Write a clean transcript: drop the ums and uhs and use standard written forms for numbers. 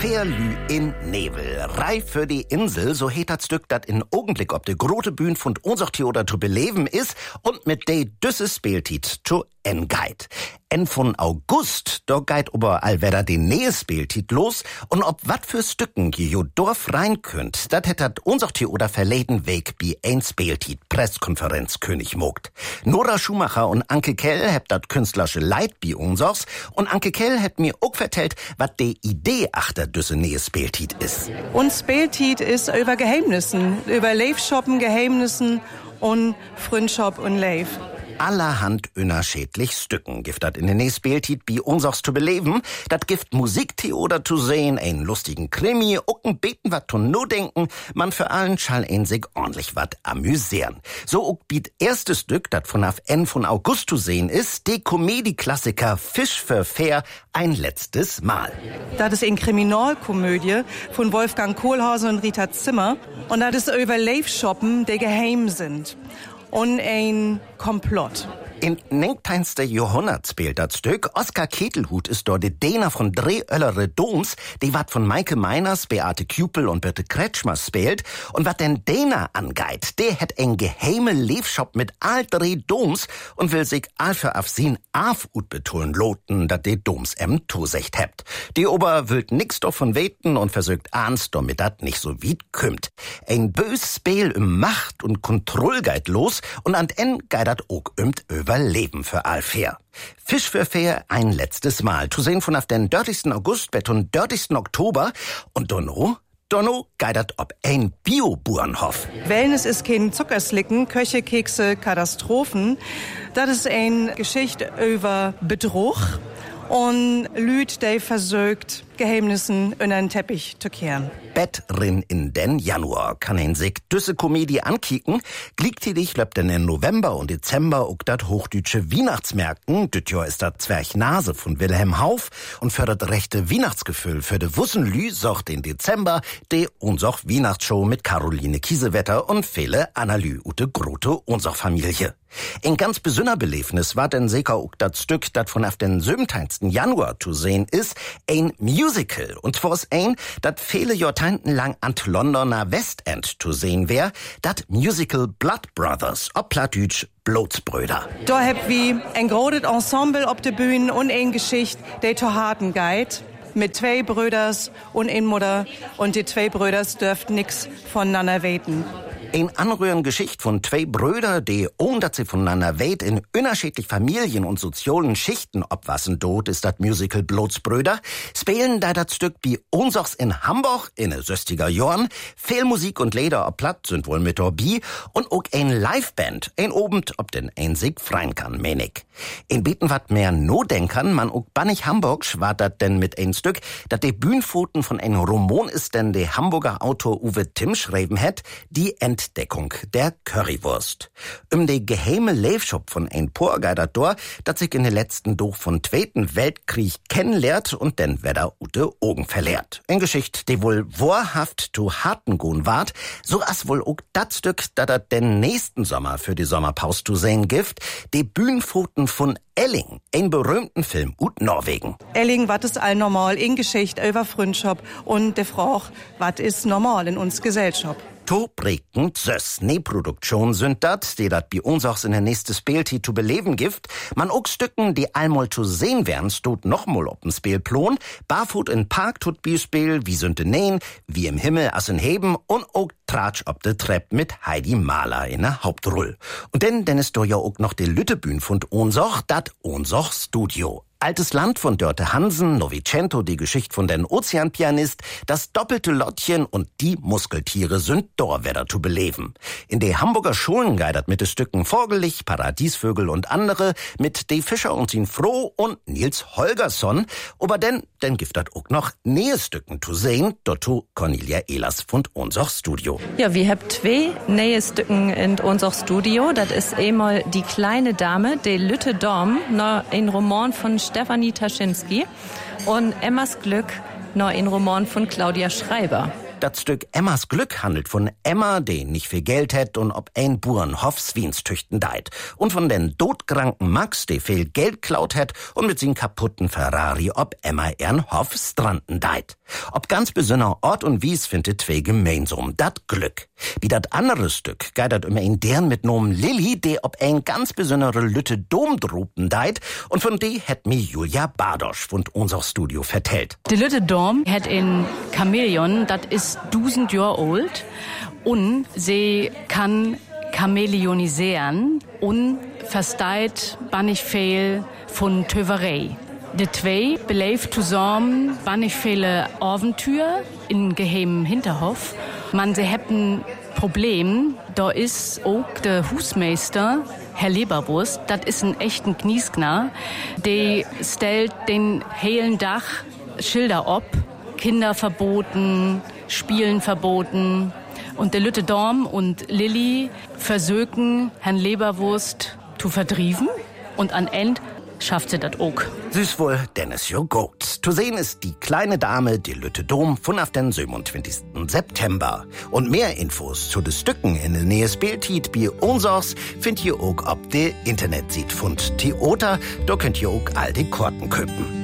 Fairlü in Nebel. Reif für die Insel, so heet das Stück, dat in Augenblick ob de grote Bühn von unser Theater zu beleben is und mit de düsse Spieltit zu Geit. En von August, da geit ober allwedder den Nähe-Spieltit los und ob wat für Stücken jo Dorf rein könnt, dat hätt unser Theater verleden Weg bi ein Spieltit Presskonferenz König mogt. Nora Schumacher und Anke Kell hebt dat künstlerische Leid bi unsers und Anke Kell hätt mir auch vertellt, wat de Idee achter düsse Nähe-Spieltit is. Und Spieltit is über Geheimnissen, über Leifshoppen, Geheimnissen und Freundschaft und Leif. Allerhand unterschiedlich Stücken gibt dat in den Nächspieltit bi unsers zu beleben. Dat gibt Musiktheater zu sehen, ein lustigen Krimi, ucken beten wat zu no denken, man für allen schall ein sich ordentlich wat amüsieren. So uck biet erstes Stück, dat von auf N von August zu sehen ist, de Komödie-Klassiker Fisch für Fair, ein letztes Mal. Das ist eine Kriminalkomödie von Wolfgang Kohlhauser und Rita Zimmer und das ist über Leifshoppen, die geheim sind. Und ein Komplott. In 19. Jahrhundert spielt das Stück. Oskar Ketelhut ist dort der Däner von Dreh-Oellere Doms, die wat von Maike Meiners, Beate Küpel und Birte Kretschmer spielt. Und wat den Däner angeit, der hat ein geheime Leefshop mit all drei Doms und will sich all für auf sin Af utbetonen loten, dat de Doms Tosecht hebt. Die Ober willt nix davon weten und versucht ernst, damit dat nicht so weit kümmt. Ein bös Spiel im Macht und Kontroll geit los und an en geit dat ook Überleben für all Fair. Fisch für Fair ein letztes Mal. Zu sehen von auf den 30. August bis zum 30. Oktober. Und Donno geidert ob ein Bio-Burenhof. Wellness ist kein Zuckerslicken, Köche, Kekse, Katastrophen. Das ist eine Geschichte über Betrug und Lüd, der versucht, Geheimnissen unter den Teppich zu kehren. Bettrin in den Januar kann ein sich düsse Komödie ankicken. Gleichzeitig läuft denn im November und Dezember auch dat hochdütsche Weihnachtsmärkten. Düt Jahr ist dat Zwerchnase von Wilhelm Hauff und fördert rechte Weihnachtsgefühl für de Wussenlü socht den Dezember de unsoch Weihnachtsshow mit Caroline Kiesewetter und viele Analü ute Grote unsoch Familie. Ein ganz besonderes Belebnis war denn sicher auch das Stück, das von auf den 17. Januar zu sehen ist, ein Musical. Und zwar ist ein, das viele Jahrzehnten lang an Londoner West End zu sehen wär, das Musical Blood Brothers, ob Plattdütsch Blutsbrüder. Da hab wie ein großes Ensemble auf der Bühne und eine Geschichte, die zu harten geht. Mit zwei Brüders und ein Mutter. Und die zwei Brüders dürft nix voneinander weten. Ein anrührende Geschichte von zwei Brüder, die, ohne dass sie voneinander weht, in unterschiedlich Familien und sozialen Schichten obwassen dort, ist das Musical Blutsbrüder, spielen da das Stück wie unsers in Hamburg in den 60er Jahren. Viel Musik und Leder ob Platt sind wohl mit dabei und auch ein Liveband, ein Obend, ob den ein sich freien kann, menig. In Beten wat mehr no denkern, man auch bannig Hamburg war dat denn mit ein Stück, dat de Bühnenfoten von ein Roman ist denn de Hamburger Autor Uwe Timm schreiben het, die Entdeckung der Currywurst. De geheime Leefshop von ein Porgeider Dor, dat sich in den letzten Doch von Zweiten Weltkrieg kennenlernt und denn wedder ute Augen verlehrt. Ein Geschicht, die wohl wahrhaft zu harten goen ward, so as wohl auch dat Stück, dat den nächsten Sommer für die Sommerpause zu sehen gibt, de Bühnenfoten von Elling, ein berühmten Film ut Norwegen. Elling, wat ist all normal in Geschichte über Freundschaft und de Frau, wat ist normal in uns Gesellschaft. To prägend sös Produktion sind dat, die dat bei uns auch in der nächste Spieltit zu beleben gibt. Man auch Stücken, die einmal zu sehen werden, stut nochmal op'm Spielplan. Barfoot in Park tut Spiel, wie sind de Nähen, wie im Himmel as in Heben und auch Tratsch ob de Trepp mit Heidi Mahler in der Hauptrolle. Und denn ist do ja auch noch de Lüttebühn von Onsoch, dat Onsoch Studio. Altes Land von Dörte Hansen, Novicento, die Geschichte von den Ozeanpianist, das doppelte Lottchen und die Muskeltiere sind Dorwerder zu beleben. In de Hamburger Schulen geidert mit de Stücken Vogelich, Paradiesvögel und andere, mit de Fischer und sin Froh und Nils Holgersson, aber denn giftet auch noch Nähestücken zu sehen, dotto Cornelia Ehlers von unser Studio. Ja, wir haben zwei Nähestücken in unser Studio. Das ist einmal Die kleine Dame, de Lütte Dorm, ein Roman von Stefanie Taschinski und Emmas Glück, ein Roman von Claudia Schreiber. Das Stück Emmas Glück handelt von Emma, die nicht viel Geld hat und ob ein Buren Hoffswiens tüchten deit. Und von den todkranken Max, der viel Geld klaut hat und mit sin kaputten Ferrari ob Emma ihren Hoff stranden deit. Ob ganz besonner Ort und Wies findet zwei gemeinsam, dat Glück. Wie dat andere Stück geidert immer in deren mit Nomen Lilly, der ob ein ganz besondere Lütte Domdrupen deit und von die hat mir Julia Badosch von unser Studio vertellt. Die Lütte Dom hat ein Chamäleon, das ist 1000 Jahre alt und sie kann chameleonisieren und versteht bannig viel von Töverei. Die zwei beleven zusammen bannig viele Abenteuer in geheimen Hinterhof. Man, sie haben Problem, da ist auch der Husmeister, Herr Leberwurst, das ist ein echten Knieskner, der stellt den hellen Dach Schilder ab, Kinder verboten, Spielen verboten. Und der Lütte Dorm und Lilly versöken Herrn Leberwurst zu verdrieven und an End schafft sie das auch. Süß wohl, denn es jo gut. Zu sehen ist die kleine Dame, die Lütte Dom, von auf den 27. September. Und mehr Infos zu den Stücken in der Nähe Spieltiet bei unsers findet ihr auch auf der Internetseite von Theater. Da könnt ihr auch all die Karten köpen.